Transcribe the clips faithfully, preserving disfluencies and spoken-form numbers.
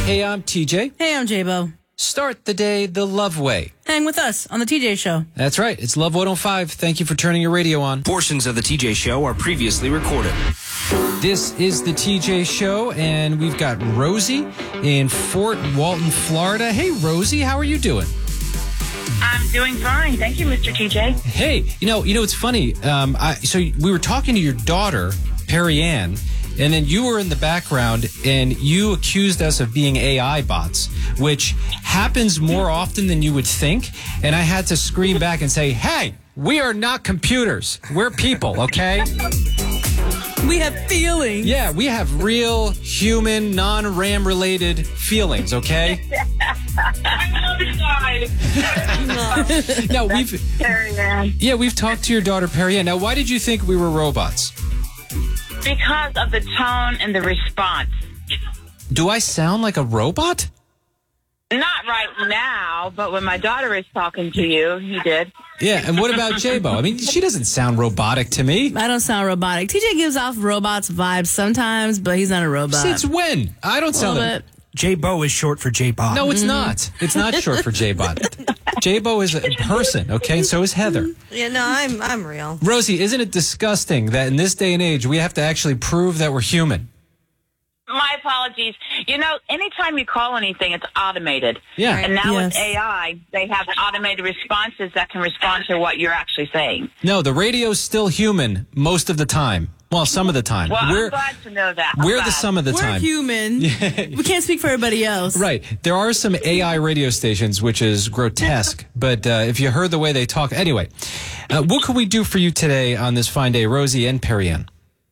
Hey, I'm T J. Hey, I'm J-Bo. Start the day the Love Way. Hang with us on the T J Show. That's right. It's Love one oh five. Thank you for turning your radio on. Portions of the T J Show are previously recorded. This is the T J Show, and we've got Rosie in Fort Walton, Florida. Hey, Rosie, how are you doing? I'm doing fine. Thank you, Mister T J. Hey, you know, you know, it's funny. Um, I, so we were talking to your daughter, Perry Ann, and then you were in the background, and you accused us of being A I bots, which happens more often than you would think. And I had to scream back and say, hey, we are not computers. We're people, okay? We have feelings. Yeah, we have real, human, non-RAM related feelings, okay? Now, we've, Perry Ann. yeah, we've talked to your daughter, Perry Ann. Now, why did you think we were robots? Because of the tone and the response. Do I sound like a robot? Not right now, but when my daughter is talking to you, you did. Yeah, and what about J-Bo? I mean, she doesn't sound robotic to me. I don't sound robotic. T J gives off robots vibes sometimes, but he's not a robot. Since when? I don't a sound little like... bit. J-Bo is short for J-Bob. No, it's not. It's not short for J-Bot. J-Bo is a person, okay? And so is Heather. Yeah, no, I'm I'm real. Rosie, isn't it disgusting that in this day and age we have to actually prove that we're human? My apologies. You know, anytime you call anything, it's automated. Yeah. And now Yes. with A I, they have automated responses that can respond to what you're actually saying. No, the radio's still human most of the time. Well, some of the time. Well, we're I'm glad to know that. I'm we're the glad. some of the We're time. human. We can't speak for everybody else. Right. There are some A I radio stations, which is grotesque. But uh, if you heard the way they talk. Anyway, uh, what can we do for you today on this fine day, Rosie and Perry Ann?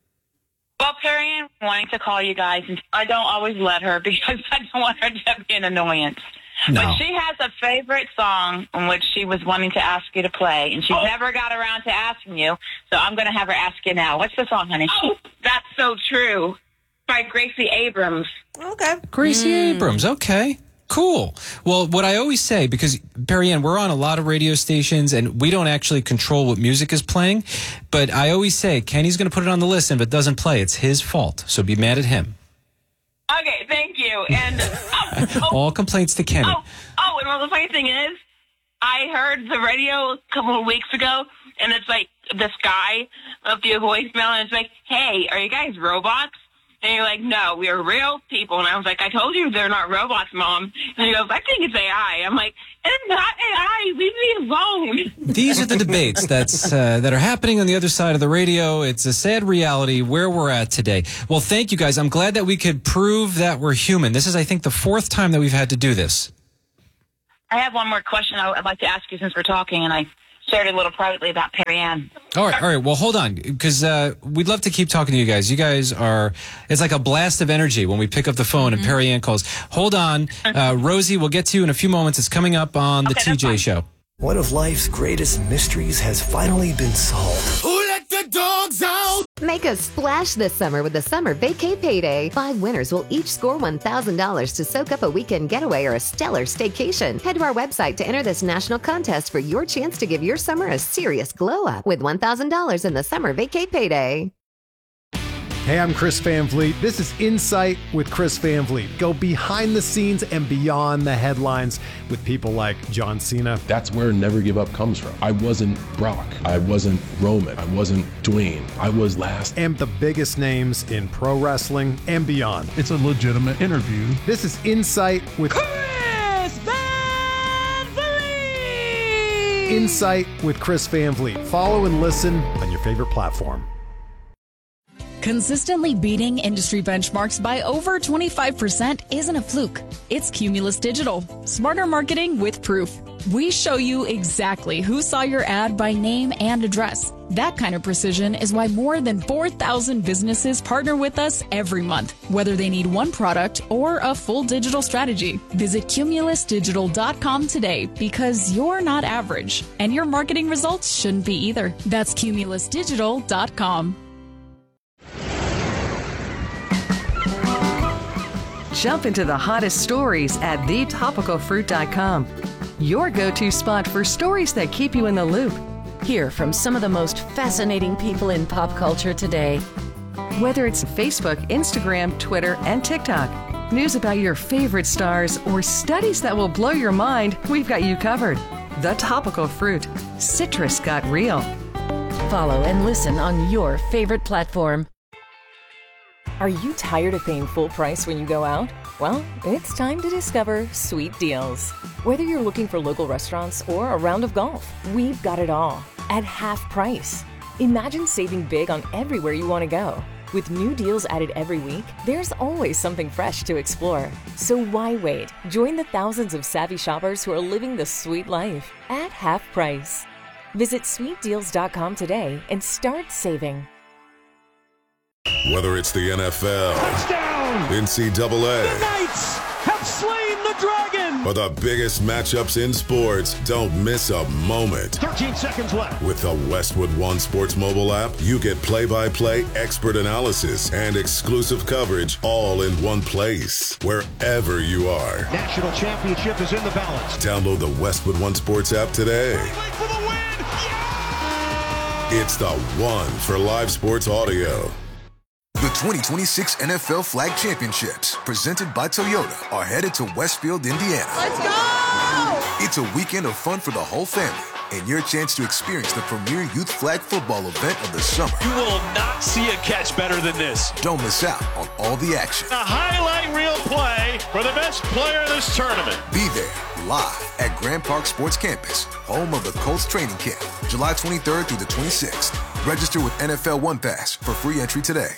Well, Perry Ann wanting to call you guys, and I don't always let her because I don't want her to be an annoyance. No. But she has a favorite song in which she was wanting to ask you to play, and she's Oh. never got around to asking you, so I'm going to have her ask you now. What's the song, honey? Oh, That's So True by Gracie Abrams. Okay. Gracie Abrams. Okay. Cool. Well, what I always say, because, Perry Ann, we're on a lot of radio stations, and we don't actually control what music is playing, but I always say, Kenny's going to put it on the list, and if it doesn't play, it's his fault. So be mad at him. Okay, thank you. And oh, oh, All complaints to Kenny. oh, oh, and well, the funny thing is, I heard the radio a couple of weeks ago, and it's like this guy left you a voicemail, and it's like, hey, are you guys robots? And you're like, no, we are real people. And I was like, I told you they're not robots, Mom. And he goes, I think it's A I. I'm like, it's not A I. Leave me alone. These are the debates that's uh, that are happening on the other side of the radio. It's a sad reality where we're at today. Well, thank you, guys. I'm glad that we could prove that we're human. This is, I think, the fourth time that we've had to do this. I have one more question I'd like to ask you since we're talking, and I shared a little privately about Perry Ann. All right, all right. Well, hold on, because uh, we'd love to keep talking to you guys. You guys are, it's like a blast of energy when we pick up the phone and Perry Ann calls. Hold on. Uh, Rosie, we'll get to you in a few moments. It's coming up on the Okay, T that's J fine. Show. One of life's greatest mysteries has finally been solved. Who let the dogs out? Make a splash this summer with the Summer Vacay Payday. Five winners will each score one thousand dollars to soak up a weekend getaway or a stellar staycation. Head to our website to enter this national contest for your chance to give your summer a serious glow up with one thousand dollars in the Summer Vacay Payday. Hey, I'm Chris Van Vliet. This is Insight with Chris Van Vliet. Go behind the scenes and beyond the headlines with people like John Cena. That's where Never Give Up comes from. I wasn't Brock. I wasn't Roman. I wasn't Dwayne. I was last. And the biggest names in pro wrestling and beyond. It's a legitimate interview. This is Insight with Chris Van Vliet! Insight with Chris Van Vliet. Follow and listen on your favorite platform. Consistently beating industry benchmarks by over twenty-five percent isn't a fluke. It's Cumulus Digital. Smarter marketing with proof. We show you exactly who saw your ad by name and address. That kind of precision is why more than four thousand businesses partner with us every month, whether they need one product or a full digital strategy. Visit Cumulus Digital dot com today because you're not average, and your marketing results shouldn't be either. That's Cumulus Digital dot com. Jump into the hottest stories at the topical fruit dot com. Your go-to spot for stories that keep you in the loop. Hear from some of the most fascinating people in pop culture today. Whether it's Facebook, Instagram, Twitter, and TikTok, news about your favorite stars, or studies that will blow your mind, we've got you covered. The Topical Fruit. Citrus got real. Follow and listen on your favorite platform. Are you tired of paying full price when you go out? Well, it's time to discover Sweet Deals. Whether you're looking for local restaurants or a round of golf, we've got it all at half price. Imagine saving big on everywhere you want to go. With new deals added every week, there's always something fresh to explore. So why wait? Join the thousands of savvy shoppers who are living the sweet life at half price. Visit sweet deals dot com today and start saving. Whether it's the N F L, touchdown, N C double A, the Knights have slain the dragon, or the biggest matchups in sports, don't miss a moment. thirteen seconds left. With the Westwood One Sports mobile app, you get play-by-play, expert analysis, and exclusive coverage all in one place, wherever you are. National championship is in the balance. Download the Westwood One Sports app today. For the win. Yeah! It's the one for live sports audio. The twenty twenty-six N F L Flag Championships, presented by Toyota, are headed to Westfield, Indiana. Let's go! It's a weekend of fun for the whole family and your chance to experience the premier youth flag football event of the summer. You will not see a catch better than this. Don't miss out on all the action. A highlight reel play for the best player in this tournament. Be there, live at Grand Park Sports Campus, home of the Colts training camp, July twenty-third through the twenty-sixth. Register with N F L One Pass for free entry today.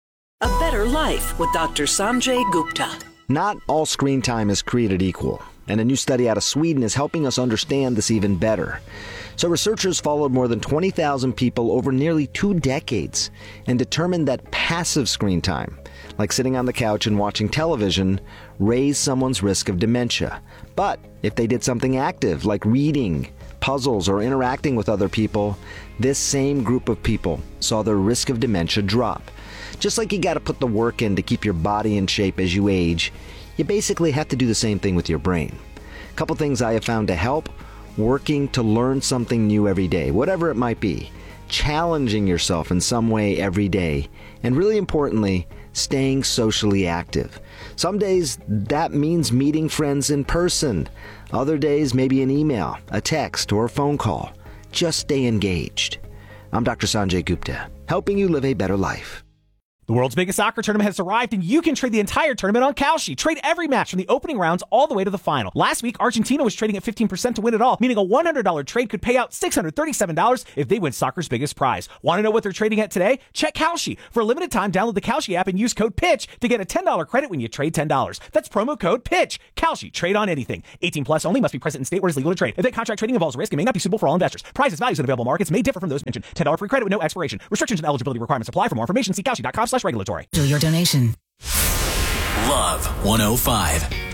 A Better Life with Doctor Sanjay Gupta. Not all screen time is created equal, and a new study out of Sweden is helping us understand this even better. So researchers followed more than twenty thousand people over nearly two decades and determined that passive screen time, like sitting on the couch and watching television, raised someone's risk of dementia. But if they did something active, like reading, puzzles, or interacting with other people, this same group of people saw their risk of dementia drop. Just like you got to put the work in to keep your body in shape as you age, you basically have to do the same thing with your brain. A couple things I have found to help: working to learn something new every day, whatever it might be, challenging yourself in some way every day, and really importantly, staying socially active. Some days that means meeting friends in person. Other days maybe an email, a text, or a phone call. Just stay engaged. I'm Doctor Sanjay Gupta, helping you live a better life. The world's biggest soccer tournament has arrived, and you can trade the entire tournament on Kalshi. Trade every match from the opening rounds all the way to the final. Last week, Argentina was trading at fifteen percent to win it all, meaning a one hundred dollars trade could pay out six hundred thirty-seven dollars if they win soccer's biggest prize. Want to know what they're trading at today? Check Kalshi. For a limited time, download the Kalshi app and use code PITCH to get a ten dollars credit when you trade ten dollars. That's promo code PITCH. Kalshi. Trade on anything. eighteen plus only. Must be present in state where it is legal to trade. Event contract trading involves risk and may not be suitable for all investors. Prices, values, and available markets may differ from those mentioned. ten dollars free credit with no expiration. Restrictions and eligibility requirements apply. For more information, see kalshi dot com slash regulatory. Do your donation. Love one oh five.